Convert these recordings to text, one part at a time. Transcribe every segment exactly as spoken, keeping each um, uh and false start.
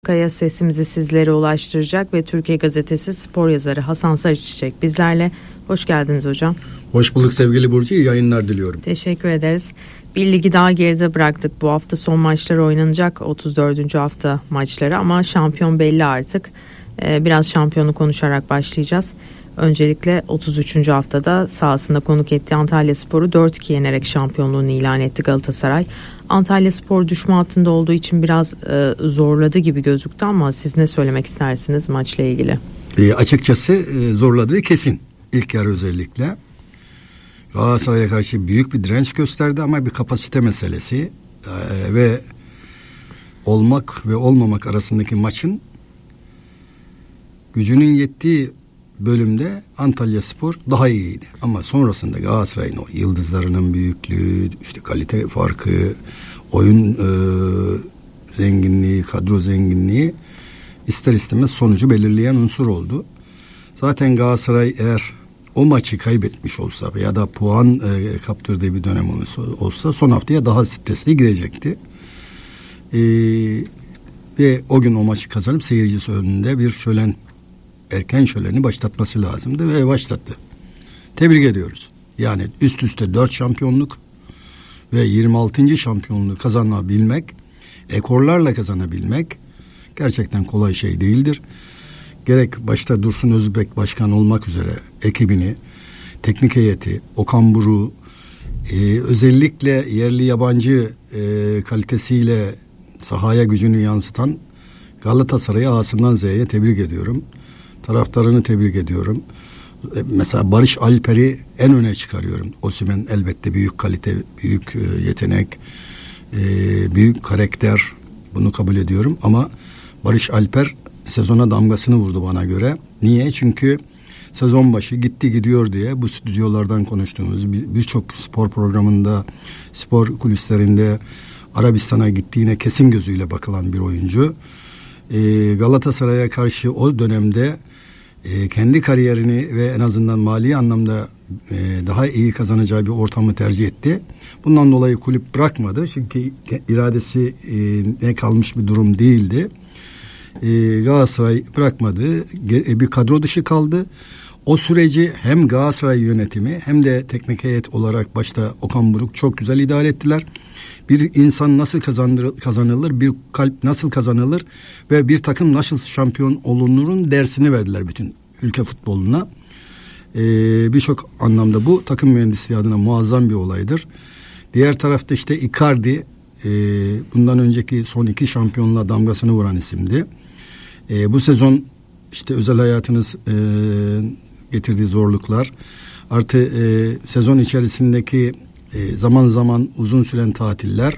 Kaya sesimizi sizlere ulaştıracak ve Türkiye Gazetesi spor yazarı Hasan Sarıçiçek bizlerle. Hoş geldiniz hocam. Hoş bulduk sevgili Burcu, iyi yayınlar diliyorum. Teşekkür ederiz. Bir ligi daha geride bıraktık. Bu hafta son maçlar oynanacak, otuz dördüncü hafta maçları, ama şampiyon belli artık. Ee, biraz şampiyonu konuşarak başlayacağız. Öncelikle otuz üçüncü haftada sahasında konuk ettiği Antalyaspor'u dört iki yenerek şampiyonluğunu ilan etti Galatasaray. Antalyaspor düşme hattında olduğu için biraz e, zorladı gibi gözüktü, ama siz ne söylemek istersiniz maçla ilgili? E, açıkçası e, zorladığı kesin. İlk yarı özellikle. Galatasaray'a karşı büyük bir direnç gösterdi, ama bir kapasite meselesi e, ve olmak ve olmamak arasındaki maçın gücünün yettiği bölümde Antalyaspor daha iyiydi. Ama sonrasında Galatasaray'ın o yıldızlarının büyüklüğü, işte kalite farkı, oyun e, zenginliği, kadro zenginliği ister istemez sonucu belirleyen unsur oldu. Zaten Galatasaray eğer o maçı kaybetmiş olsa ya da puan e, kaptırdığı bir dönem olsa, olsa son haftaya daha stresli girecekti. E, ve o gün o maçı kazanıp seyircisi önünde bir şölen, erken şöleni başlatması lazımdı ve başlattı. Tebrik ediyoruz. Yani üst üste dört şampiyonluk ve yirmi altıncı şampiyonluğu kazanabilmek, rekorlarla kazanabilmek gerçekten kolay şey değildir. Gerek başta Dursun Özbek başkan olmak üzere ekibini, teknik heyeti, Okan Buruk'u, e, özellikle yerli yabancı e, kalitesiyle sahaya gücünü yansıtan Galatasaray'ı A'sından Z'ye tebrik ediyorum. Taraftarını tebrik ediyorum. Mesela Barış Alper'i en öne çıkarıyorum. Osimhen elbette büyük kalite, büyük yetenek, büyük karakter. Bunu kabul ediyorum. Ama Barış Alper sezona damgasını vurdu bana göre. Niye? Çünkü sezon başı gitti gidiyor diye bu stüdyolardan konuştuğumuz birçok spor programında, spor kulislerinde Arabistan'a gittiğine kesin gözüyle bakılan bir oyuncu. Galatasaray'a karşı o dönemde e, kendi kariyerini ve en azından mali anlamda e, daha iyi kazanacağı bir ortamı tercih etti. Bundan dolayı kulüp bırakmadı. Çünkü iradesi e, ne kalmış bir durum değildi. E, Galatasaray bırakmadı. E, bir kadro dışı kaldı. O süreci hem Galatasaray yönetimi hem de teknik heyet olarak başta Okan Buruk çok güzel idare ettiler. Bir insan nasıl kazanılır, bir kalp nasıl kazanılır ve bir takım nasıl şampiyon olunurun dersini verdiler bütün ülke futboluna. Ee, birçok anlamda bu takım mühendisliği adına muazzam bir olaydır. Diğer tarafta işte Icardi, e, bundan önceki son iki şampiyonluğa damgasını vuran isimdi. E, bu sezon işte özel hayatınız e, getirdiği zorluklar, artı e, sezon içerisindeki e, zaman zaman uzun süren tatiller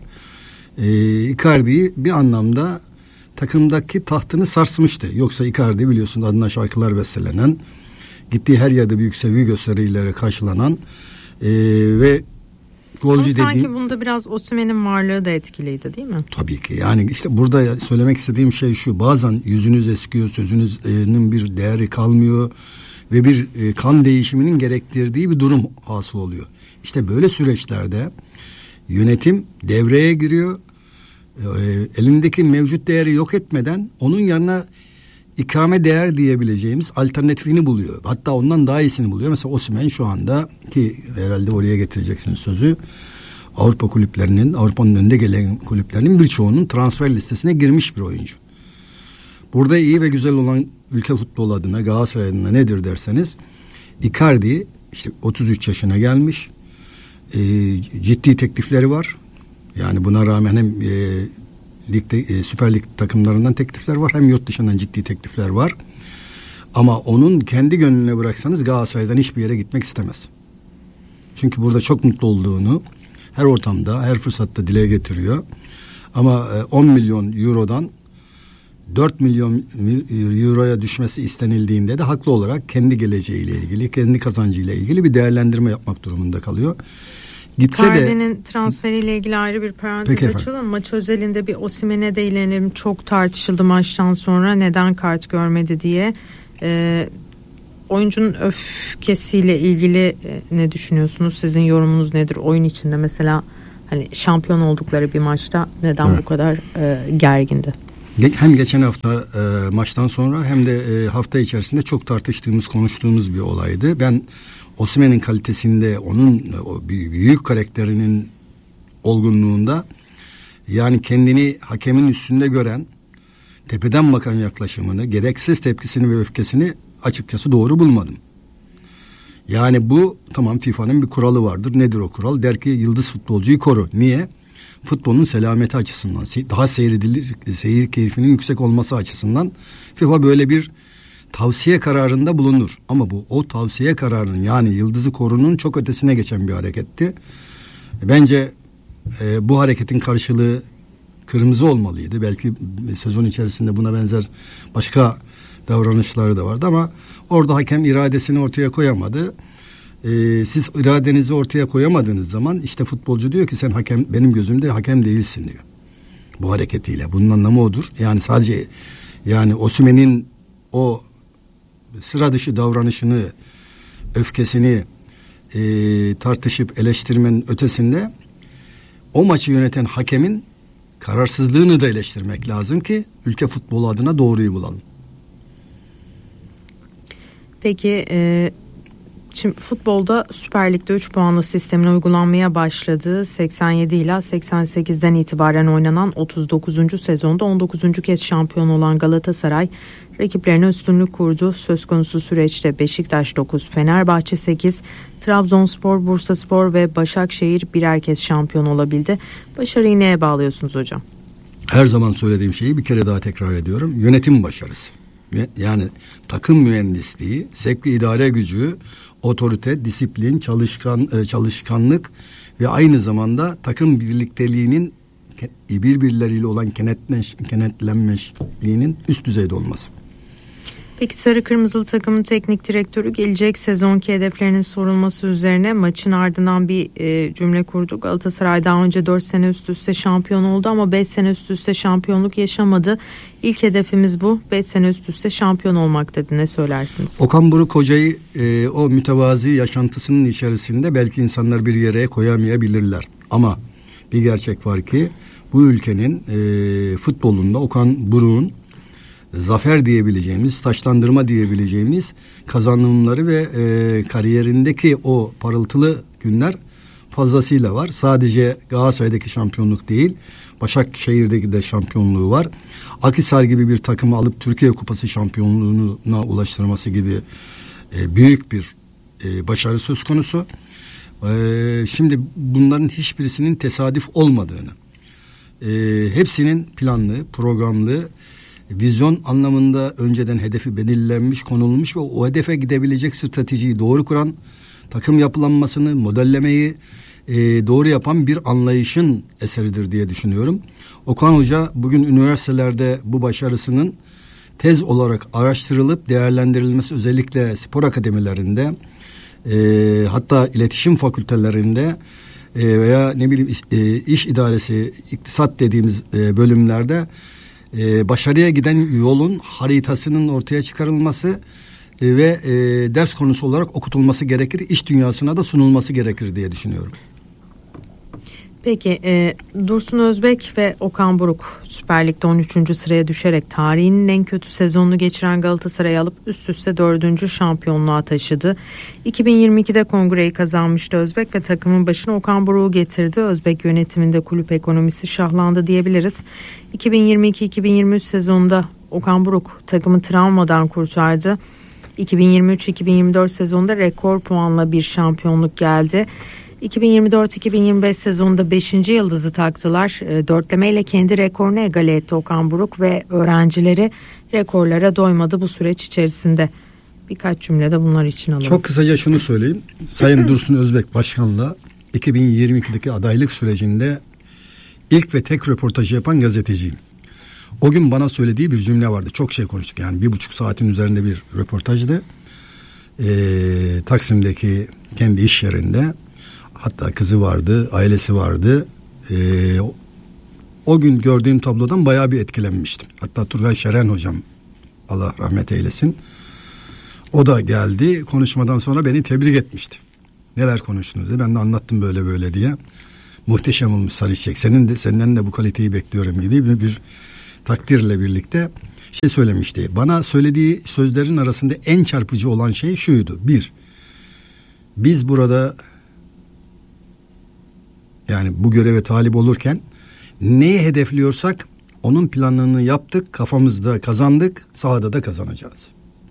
e, Icardi'yi bir anlamda takımdaki tahtını sarsmıştı. Yoksa Icardi biliyorsun adına şarkılar bestelenen, gittiği her yerde büyük sevgi gösterileriyle karşılanan e, ve golcü dediğim. Ama sanki bunda biraz Osimhen'in varlığı da etkiliydi değil mi? Tabii ki. Yani işte burada söylemek istediğim şey şu: bazen yüzünüz eskiyor, sözünüzün bir değeri kalmıyor ve bir e, kan değişiminin gerektirdiği bir durum hasıl oluyor. İşte böyle süreçlerde yönetim devreye giriyor. E, elindeki mevcut değeri yok etmeden onun yanına ikame değer diyebileceğimiz alternatifini buluyor. Hatta ondan daha iyisini buluyor. Mesela Osimhen şu anda, ki herhalde oraya getireceksiniz sözü, Avrupa kulüplerinin, Avrupa'nın önde gelen kulüplerinin birçoğunun transfer listesine girmiş bir oyuncu. Burada iyi ve güzel olan ülke futbolu adına, Galatasaray adına nedir derseniz, Icardi işte otuz üç yaşına gelmiş, e, ciddi teklifleri var. Yani buna rağmen hem e, ligde, e, Süper Lig takımlarından teklifler var, hem yurt dışından ciddi teklifler var. Ama onun kendi gönlüne bıraksanız Galatasaray'dan hiçbir yere gitmek istemez. Çünkü burada çok mutlu olduğunu her ortamda, her fırsatta dile getiriyor. Ama e, on milyon eurodan dört milyon euroya düşmesi istenildiğinde de haklı olarak kendi geleceğiyle ilgili, kendi kazancıyla ilgili bir değerlendirme yapmak durumunda kalıyor. Gitse Icardi'nin de transferiyle ilgili ayrı bir parantez açalım. Maç özelinde bir Osimhen'e değinelim. Çok tartışıldı maçtan sonra, neden kart görmedi diye. Ee, oyuncunun öfkesiyle ilgili e, ne düşünüyorsunuz? Sizin yorumunuz nedir? Oyun içinde mesela hani şampiyon oldukları bir maçta neden evet. bu kadar e, gergindi? Hem geçen hafta e, maçtan sonra hem de e, hafta içerisinde çok tartıştığımız, konuştuğumuz bir olaydı. Ben Osimhen'in kalitesinde, onun o büyük karakterinin olgunluğunda, yani kendini hakemin üstünde gören, tepeden bakan yaklaşımını, gereksiz tepkisini ve öfkesini açıkçası doğru bulmadım. Yani bu tamam, FIFA'nın bir kuralı vardır. Nedir o kural? Der ki yıldız futbolcuyu koru. Niye? Futbolun selameti açısından, daha seyredilir, seyir keyfinin yüksek olması açısından FIFA böyle bir tavsiye kararında bulunur. Ama bu o tavsiye kararının, yani yıldızı korunun çok ötesine geçen bir hareketti. Bence e, bu hareketin karşılığı kırmızı olmalıydı. Belki sezon içerisinde buna benzer başka davranışları da vardı ama orada hakem iradesini ortaya koyamadı. Ee, siz iradenizi ortaya koyamadığınız zaman işte futbolcu diyor ki sen hakem, benim gözümde hakem değilsin diyor. Bu hareketiyle. Bunun anlamı odur. Yani sadece yani Osimhen'in o sıra dışı davranışını, öfkesini e, tartışıp eleştirmenin ötesinde o maçı yöneten hakemin kararsızlığını da eleştirmek lazım ki ülke futbolu adına doğruyu bulalım. Peki e, şimdi futbolda Süper Lig'de üç puanlı sistemin uygulanmaya başladığı seksen yedi ila seksen sekizden itibaren oynanan otuz dokuzuncu sezonda on dokuzuncu kez şampiyon olan Galatasaray rakiplerine üstünlük kurdu. Söz konusu süreçte Beşiktaş dokuz, Fenerbahçe sekiz, Trabzonspor, Bursaspor ve Başakşehir birer kez şampiyon olabildi. Başarıyı neye bağlıyorsunuz hocam? Her zaman söylediğim şeyi bir kere daha tekrar ediyorum. Yönetim başarısı. Yani takım mühendisliği, sevk ve idare gücü, otorite, disiplin, çalışkan çalışkanlık ve aynı zamanda takım birlikteliğinin birbirleriyle olan kenetleş, kenetlenmişliğinin üst düzeyde olması. Peki Sarı Kırmızılı takımın teknik direktörü gelecek sezonki hedeflerinin sorulması üzerine maçın ardından bir e, cümle kurdu. Galatasaray daha önce dört sene üst üste şampiyon oldu ama beş sene üst üste şampiyonluk yaşamadı. İlk hedefimiz bu. beş sene üst üste şampiyon olmak dedi. Ne söylersiniz? Okan Buruk hocayı e, o mütevazi yaşantısının içerisinde belki insanlar bir yere koyamayabilirler. Ama bir gerçek var ki bu ülkenin e, futbolunda Okan Buruk'un zafer diyebileceğimiz, taçlandırma diyebileceğimiz kazanımları ve e, kariyerindeki o parıltılı günler fazlasıyla var. Sadece Galatasaray'daki şampiyonluk değil, Başakşehir'deki de şampiyonluğu var. Akhisar gibi bir takımı alıp Türkiye Kupası şampiyonluğuna ulaştırması gibi e, büyük bir e, başarı söz konusu. E, şimdi bunların hiçbirisinin tesadüf olmadığını, e, hepsinin planlı, programlı, vizyon anlamında önceden hedefi belirlenmiş, konulmuş ve o hedefe gidebilecek stratejiyi doğru kuran, takım yapılanmasını, modellemeyi e, doğru yapan bir anlayışın eseridir diye düşünüyorum. Okan Hoca bugün üniversitelerde bu başarısının tez olarak araştırılıp değerlendirilmesi, özellikle spor akademilerinde, e, hatta iletişim fakültelerinde e, veya ne bileyim e, iş idaresi, iktisat dediğimiz e, bölümlerde Ee, başarıya giden yolun haritasının ortaya çıkarılması e, ve e, ders konusu olarak okutulması gerekir. İş dünyasına da sunulması gerekir diye düşünüyorum. Peki e, Dursun Özbek ve Okan Buruk Süper Lig'de on üçüncü sıraya düşerek tarihinin en kötü sezonunu geçiren Galatasaray'ı alıp üst üste dördüncü şampiyonluğa taşıdı. iki bin yirmi ikide kongreyi kazanmıştı Özbek ve takımın başına Okan Buruk'u getirdi. Özbek yönetiminde kulüp ekonomisi şahlandı diyebiliriz. iki bin yirmi iki iki bin yirmi üç sezonunda Okan Buruk takımı travmadan kurtardı. iki bin yirmi üç iki bin yirmi dört sezonunda rekor puanla bir şampiyonluk geldi. iki bin yirmi dört iki bin yirmi beş sezonunda beşinci yıldızı taktılar. E, dörtlemeyle kendi rekorunu egale etti Okan Buruk ve öğrencileri rekorlara doymadı bu süreç içerisinde. Birkaç cümle de bunlar için alalım. Çok kısaca şunu söyleyeyim. Sayın Dursun Özbek Başkan'la iki bin yirmi ikideki adaylık sürecinde ilk ve tek röportajı yapan gazeteciyim. O gün bana söylediği bir cümle vardı. Çok şey konuştuk. Yani bir buçuk saatin üzerinde bir röportajdı. E, Taksim'deki kendi iş yerinde. Hatta kızı vardı, ailesi vardı. Ee, o gün gördüğüm tablodan bayağı bir etkilenmiştim. Hatta Turgay Şeren hocam, Allah rahmet eylesin, o da geldi. Konuşmadan sonra beni tebrik etmişti. Neler konuştunuz diye. Ben de anlattım böyle böyle diye. Muhteşem olmuş Sarıçek. Senin de, senden de bu kaliteyi bekliyorum gibi bir, bir takdirle birlikte şey söylemişti. Bana söylediği sözlerin arasında en çarpıcı olan şey şuydu. Bir, biz burada yani bu göreve talip olurken neyi hedefliyorsak onun planını yaptık, kafamızda kazandık, sahada da kazanacağız.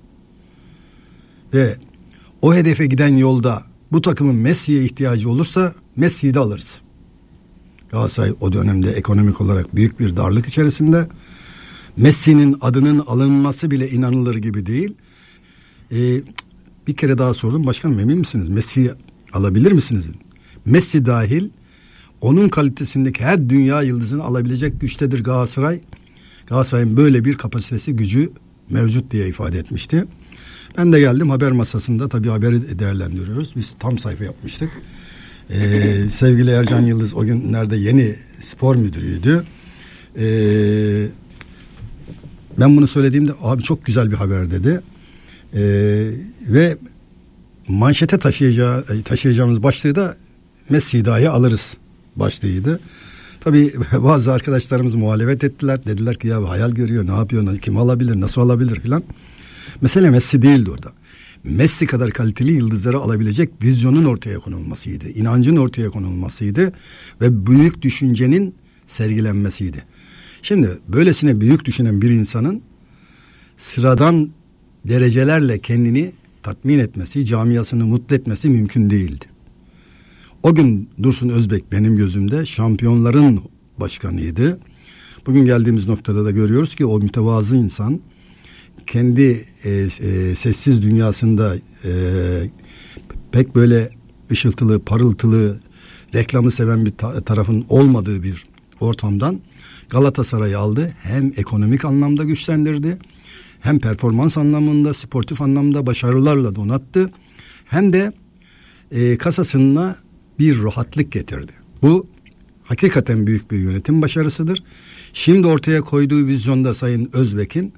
Ve o hedefe giden yolda bu takımın Messi'ye ihtiyacı olursa Messi'yi de alırız. Galatasaray o dönemde ekonomik olarak büyük bir darlık içerisinde. Messi'nin adının alınması bile inanılır gibi değil. Ee, bir kere daha sordum. Başkanım emin misiniz? Messi'yi alabilir misiniz? Messi dahil onun kalitesindeki her dünya yıldızını alabilecek güçtedir Galatasaray. Galatasaray'ın böyle bir kapasitesi, gücü mevcut diye ifade etmişti. Ben de geldim haber masasında, tabii haberi değerlendiriyoruz. Biz tam sayfa yapmıştık. Ee, sevgili Ercan Yıldız o günlerde yeni spor müdürüydü. Ee, ben bunu söylediğimde abi çok güzel bir haber dedi. Ee, ve manşete taşıyacağı, taşıyacağımız başlığı da Messi'yi dahi alırız başlığıydı. Tabii bazı arkadaşlarımız muhalefet ettiler. Dediler ki ya hayal görüyor, ne yapıyor, kim alabilir, nasıl alabilir filan. Mesele Messi değildi orada. Messi kadar kaliteli yıldızları alabilecek vizyonun ortaya konulmasıydı. İnancın ortaya konulmasıydı. Ve büyük düşüncenin sergilenmesiydi. Şimdi böylesine büyük düşünen bir insanın sıradan derecelerle kendini tatmin etmesi, camiasını mutlu etmesi mümkün değildi. O gün Dursun Özbek benim gözümde şampiyonların başkanıydı. Bugün geldiğimiz noktada da görüyoruz ki o mütevazı insan kendi e, e, sessiz dünyasında e, pek böyle ışıltılı, parıltılı, reklamı seven bir ta- tarafın olmadığı bir ortamdan Galatasaray'ı aldı. Hem ekonomik anlamda güçlendirdi, hem performans anlamında, sportif anlamda başarılarla donattı, hem de e, kasasına bir rahatlık getirdi. Bu hakikaten büyük bir yönetim başarısıdır. Şimdi ortaya koyduğu vizyonda Sayın Özbek'in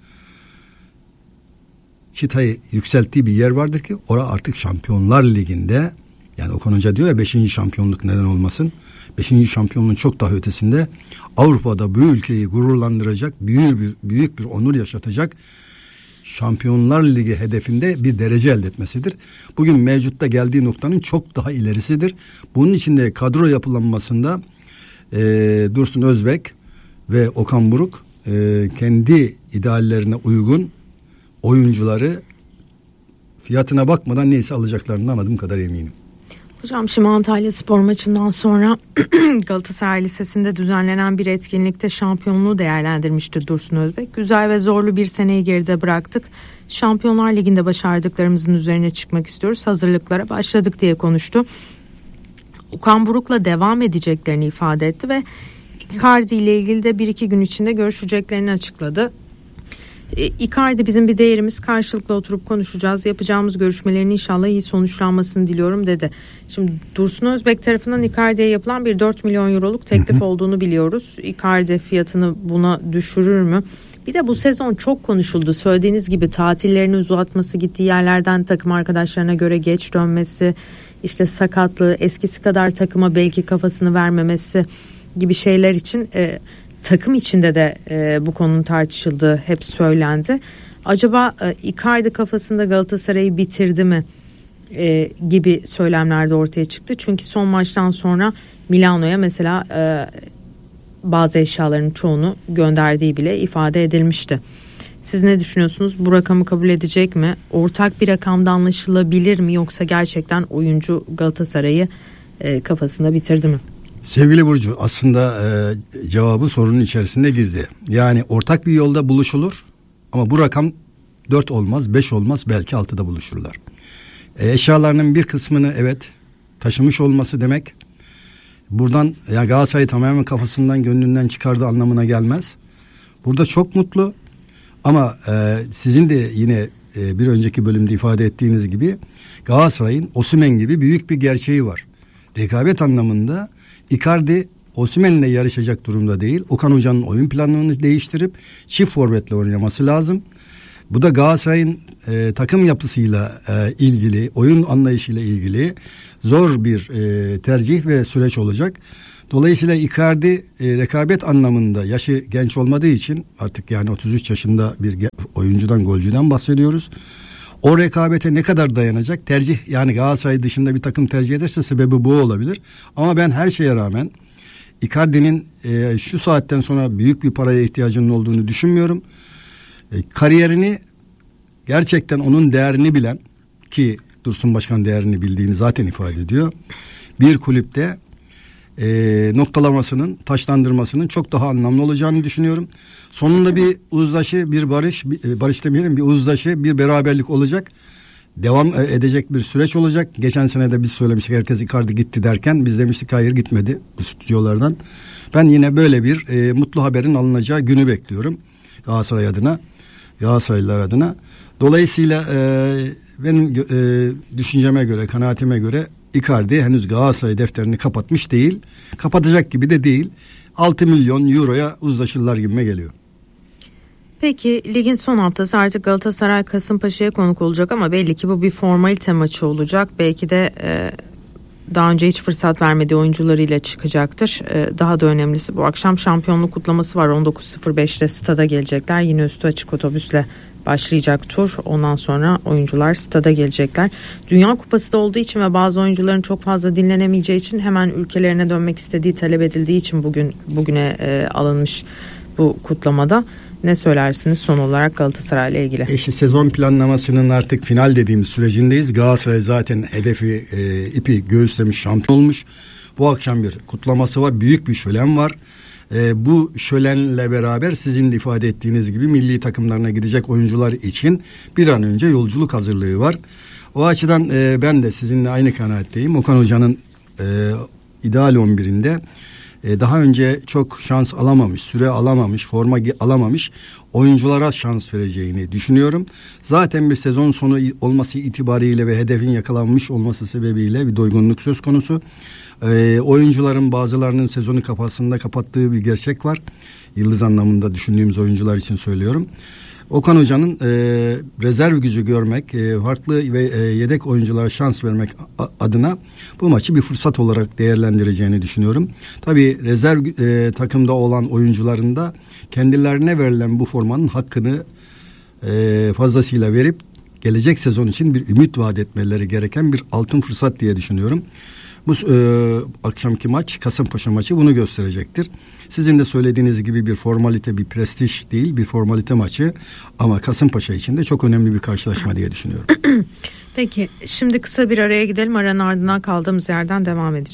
çıtayı yükselttiği bir yer vardır ki orada artık Şampiyonlar Ligi'nde, yani Okan Hoca diyor ya beşinci şampiyonluk neden olmasın? Beşinci şampiyonluğun çok daha ötesinde Avrupa'da bu ülkeyi gururlandıracak, büyük bir, büyük bir onur yaşatacak Şampiyonlar Ligi hedefinde bir derece elde etmesidir. Bugün mevcutta geldiği noktanın çok daha ilerisidir. Bunun için de kadro yapılanmasında e, Dursun Özbek ve Okan Buruk e, kendi ideallerine uygun oyuncuları fiyatına bakmadan neyse alacaklarını anladığım kadar eminim. Hocam şimdi Antalya Spor maçından sonra Galatasaray Lisesi'nde düzenlenen bir etkinlikte şampiyonluğu değerlendirmişti Dursun Özbek. Güzel ve zorlu bir seneyi geride bıraktık. Şampiyonlar Ligi'nde başardıklarımızın üzerine çıkmak istiyoruz. Hazırlıklara başladık diye konuştu. Okan Buruk'la devam edeceklerini ifade etti ve Icardi ile ilgili de bir iki gün içinde görüşeceklerini açıkladı. Icardi bizim bir değerimiz, karşılıklı oturup konuşacağız, yapacağımız görüşmelerin inşallah iyi sonuçlanmasını diliyorum dedi. Şimdi Dursun Özbek tarafından Icardi'ye yapılan bir dört milyon euroluk teklif olduğunu biliyoruz. Icardi fiyatını buna düşürür mü? Bir de bu sezon çok konuşuldu. Söylediğiniz gibi tatillerini uzatması, gittiği yerlerden takım arkadaşlarına göre geç dönmesi, işte sakatlığı, eskisi kadar takıma belki kafasını vermemesi gibi şeyler için e, takım içinde de e, bu konunun tartışıldığı hep söylendi. Acaba e, Icardi kafasında Galatasaray'ı bitirdi mi e, gibi söylemler de ortaya çıktı. Çünkü son maçtan sonra Milano'ya mesela e, bazı eşyaların çoğunu gönderdiği bile ifade edilmişti. Siz ne düşünüyorsunuz? Bu rakamı kabul edecek mi? Ortak bir rakamda anlaşılabilir mi? Yoksa gerçekten oyuncu Galatasaray'ı e, kafasında bitirdi mi? Sevgili Burcu, aslında e, cevabı sorunun içerisinde gizli. Yani ortak bir yolda buluşulur ama bu rakam dört olmaz, beş olmaz, belki altıda buluşurlar. E, eşyalarının bir kısmını evet taşımış olması demek buradan ya Galatasaray'ı tamamen kafasından, gönlünden çıkardığı anlamına gelmez. Burada çok mutlu ama e, sizin de yine e, bir önceki bölümde ifade ettiğiniz gibi Galatasaray'ın Osimhen gibi büyük bir gerçeği var. Rekabet anlamında Icardi Osimhen'le yarışacak durumda değil. Okan Hoca'nın oyun planını değiştirip çift forvetle oynaması lazım. Bu da Galatasaray'ın e, takım yapısıyla e, ilgili, oyun anlayışıyla ilgili zor bir e, tercih ve süreç olacak. Dolayısıyla Icardi e, rekabet anlamında yaşı genç olmadığı için artık yani otuz üç yaşında bir oyuncudan, golcüden bahsediyoruz. O rekabete ne kadar dayanacak? Tercih yani Galatasaray dışında bir takım tercih ederse sebebi bu olabilir. Ama ben her şeye rağmen Icardi'nin e, şu saatten sonra büyük bir paraya ihtiyacının olduğunu düşünmüyorum. E, kariyerini gerçekten onun değerini bilen, ki Dursun Başkan değerini bildiğini zaten ifade ediyor, bir kulüpte e, noktalamasının, taşlandırmasının çok daha anlamlı olacağını düşünüyorum. Sonunda bir uzlaşı, bir barış, bir, barış demeyelim, bir uzlaşı, bir beraberlik olacak. Devam edecek bir süreç olacak. Geçen sene de biz söylemiştik, herkes Icardi gitti derken biz demiştik hayır gitmedi bu stüdyolardan. Ben yine böyle bir e, mutlu haberin alınacağı günü bekliyorum Galatasaray adına, Galatasaraylılar adına. Dolayısıyla e, benim e, düşünceme göre, kanaatime göre Icardi henüz Galatasaray defterini kapatmış değil. Kapatacak gibi de değil. altı milyon euroya uzlaşırlar gibime geliyor. Peki ligin son haftası artık Galatasaray Kasımpaşa'ya konuk olacak ama belli ki bu bir formalite maçı olacak. Belki de e, daha önce hiç fırsat vermediği oyuncularıyla çıkacaktır. E, daha da önemlisi bu akşam şampiyonluk kutlaması var. on dokuz sıfır beşte stada gelecekler. Yine üstü açık otobüsle başlayacak tur. Ondan sonra oyuncular stada gelecekler. Dünya Kupası da olduğu için ve bazı oyuncuların çok fazla dinlenemeyeceği için hemen ülkelerine dönmek istediği talep edildiği için bugün bugüne e, alınmış bu kutlamada. Ne söylersiniz son olarak Galatasaray ile ilgili? İşte sezon planlamasının artık final dediğimiz sürecindeyiz. Galatasaray zaten hedefi e, ipi göğüslemiş, şampiyon olmuş. Bu akşam bir kutlaması var. Büyük bir şölen var. E, bu şölenle beraber sizin de ifade ettiğiniz gibi milli takımlarına gidecek oyuncular için bir an önce yolculuk hazırlığı var. O açıdan e, ben de sizinle aynı kanaatteyim. Okan Hoca'nın e, ideal on birinde daha önce çok şans alamamış, süre alamamış, forma alamamış oyunculara şans vereceğini düşünüyorum. Zaten bir sezon sonu olması itibariyle ve hedefin yakalanmış olması sebebiyle bir doygunluk söz konusu. Ee, oyuncuların bazılarının sezonu kafasında kapattığı bir gerçek var. Yıldız anlamında düşündüğümüz oyuncular için söylüyorum. Okan Hoca'nın e, rezerv gücü görmek, e, farklı ve e, yedek oyunculara şans vermek adına bu maçı bir fırsat olarak değerlendireceğini düşünüyorum. Tabii rezerv e, takımda olan oyuncuların da kendilerine verilen bu formanın hakkını e, fazlasıyla verip gelecek sezon için bir ümit vaat etmeleri gereken bir altın fırsat diye düşünüyorum. Bu e, akşamki maç, Kasımpaşa maçı bunu gösterecektir. Sizin de söylediğiniz gibi bir formalite, bir prestij değil, bir formalite maçı ama Kasımpaşa için de çok önemli bir karşılaşma diye düşünüyorum. Peki şimdi kısa bir araya gidelim. Aranın ardından kaldığımız yerden devam edeceğiz.